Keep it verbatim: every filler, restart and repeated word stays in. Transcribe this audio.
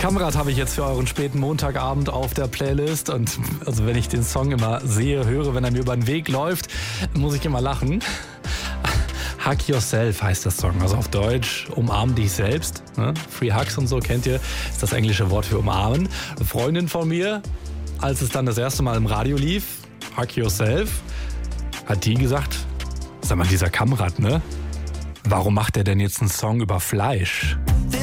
Kamrat habe ich jetzt für euren späten Montagabend auf der Playlist. Und also wenn ich den Song immer sehe, höre, wenn er mir über den Weg läuft, muss ich immer lachen. Hug Yourself heißt das Song, also auf Deutsch umarm dich selbst. Ne? Free Hugs und so, kennt ihr, ist das englische Wort für umarmen. Eine Freundin von mir, als es dann das erste Mal im Radio lief, Hug Yourself, hat die gesagt, sag mal, dieser Kamrat, ne? Warum macht er denn jetzt einen Song über Fleisch?